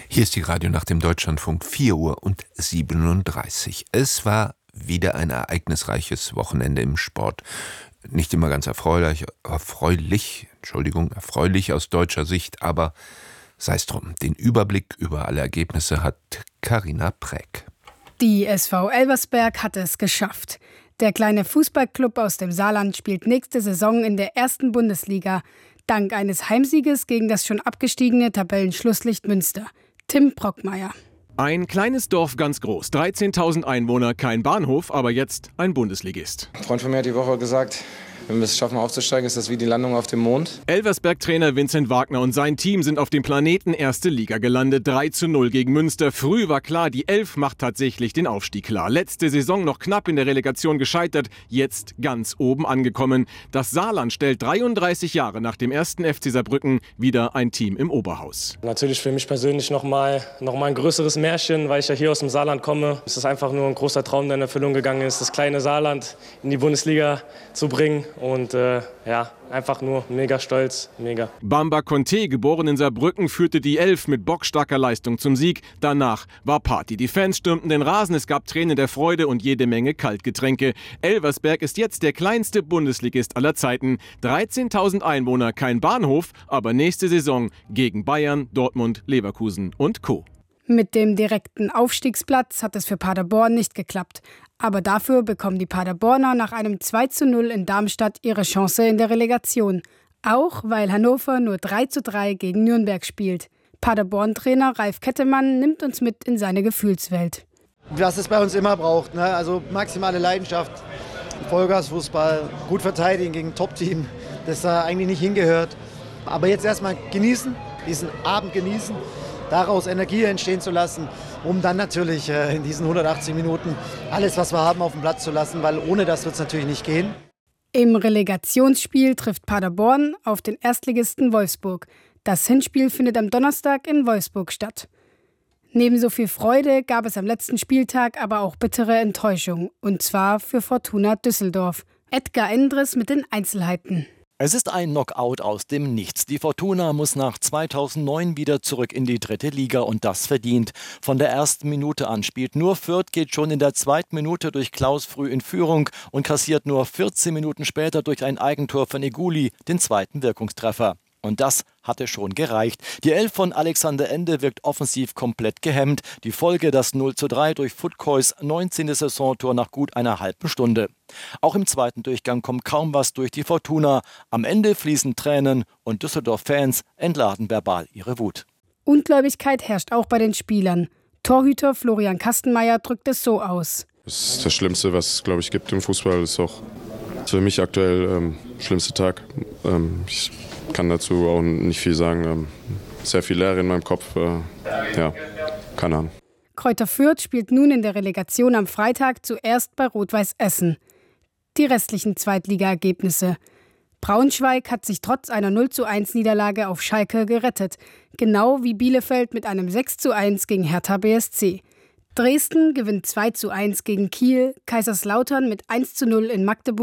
Hier ist die Radio nach dem Deutschlandfunk, 4:37 Uhr. Es war wieder ein ereignisreiches Wochenende im Sport. Nicht immer ganz erfreulich aus deutscher Sicht, aber sei es drum. Den Überblick über alle Ergebnisse hat Carina Präck. Die SV Elversberg hat es geschafft. Der kleine Fußballclub aus dem Saarland spielt nächste Saison in der ersten Bundesliga, dank eines Heimsieges gegen das schon abgestiegene Tabellenschlusslicht Münster. Tim Brockmeier. Ein kleines Dorf ganz groß, 13.000 Einwohner, kein Bahnhof, aber jetzt ein Bundesligist. Ein Freund von mir hat die Woche gesagt, wenn wir es schaffen aufzusteigen, ist das wie die Landung auf dem Mond. Elversberg-Trainer Vincent Wagner und sein Team sind auf dem Planeten Erste Liga gelandet. 3:0 gegen Münster. Früh war klar, die Elf macht tatsächlich den Aufstieg klar. Letzte Saison noch knapp in der Relegation gescheitert, jetzt ganz oben angekommen. Das Saarland stellt 33 Jahre nach dem ersten FC Saarbrücken wieder ein Team im Oberhaus. Natürlich für mich persönlich noch mal ein größeres Märchen, weil ich ja hier aus dem Saarland komme. Es ist einfach nur ein großer Traum, der in Erfüllung gegangen ist, das kleine Saarland in die Bundesliga zu bringen. Und einfach nur mega stolz, mega. Bamba Conte, geboren in Saarbrücken, führte die Elf mit bockstarker Leistung zum Sieg. Danach war Party. Die Fans stürmten den Rasen, es gab Tränen der Freude und jede Menge Kaltgetränke. Elversberg ist jetzt der kleinste Bundesligist aller Zeiten. 13.000 Einwohner, kein Bahnhof, aber nächste Saison gegen Bayern, Dortmund, Leverkusen und Co. Mit dem direkten Aufstiegsplatz hat es für Paderborn nicht geklappt. Aber dafür bekommen die Paderborner nach einem 2:0 in Darmstadt ihre Chance in der Relegation. Auch weil Hannover nur 3:3 gegen Nürnberg spielt. Paderborn-Trainer Ralf Kettemann nimmt uns mit in seine Gefühlswelt. Was es bei uns immer braucht, ne? Also maximale Leidenschaft, Vollgasfußball, gut verteidigen gegen ein Top-Team, das da eigentlich nicht hingehört. Aber jetzt erstmal genießen, diesen Abend genießen. Daraus Energie entstehen zu lassen, um dann natürlich in diesen 180 Minuten alles, was wir haben, auf den Platz zu lassen, weil ohne das wird es natürlich nicht gehen. Im Relegationsspiel trifft Paderborn auf den Erstligisten Wolfsburg. Das Hinspiel findet am Donnerstag in Wolfsburg statt. Neben so viel Freude gab es am letzten Spieltag aber auch bittere Enttäuschung, und zwar für Fortuna Düsseldorf. Edgar Endres mit den Einzelheiten. Es ist ein Knockout aus dem Nichts. Die Fortuna muss nach 2009 wieder zurück in die 3. Liga und das verdient. Von der ersten Minute an spielt nur Fürth, geht schon in der 2. Minute durch Klaus früh in Führung und kassiert nur 14 Minuten später durch ein Eigentor von Eguli den zweiten Wirkungstreffer. Und das hatte schon gereicht. Die Elf von Alexander Ende wirkt offensiv komplett gehemmt. Die Folge das 0:3 durch Futkois 19. Saisontor nach gut einer halben Stunde. Auch im zweiten Durchgang kommt kaum was durch die Fortuna. Am Ende fließen Tränen und Düsseldorf-Fans entladen verbal ihre Wut. Ungläubigkeit herrscht auch bei den Spielern. Torhüter Florian Kastenmeier drückt es so aus. Das ist das Schlimmste, was es, glaube ich, gibt im Fußball. Das ist auch für mich aktuell schlimmste Tag. Ich kann dazu auch nicht viel sagen. Sehr viel Leere in meinem Kopf. Keine Ahnung. Kräuter Fürth spielt nun in der Relegation am Freitag zuerst bei Rot-Weiß Essen. Die restlichen Zweitligaergebnisse. Braunschweig hat sich trotz einer 0:1 Niederlage auf Schalke gerettet. Genau wie Bielefeld mit einem 6:1 gegen Hertha BSC. Dresden gewinnt 2:1 gegen Kiel, Kaiserslautern mit 1:0 in Magdeburg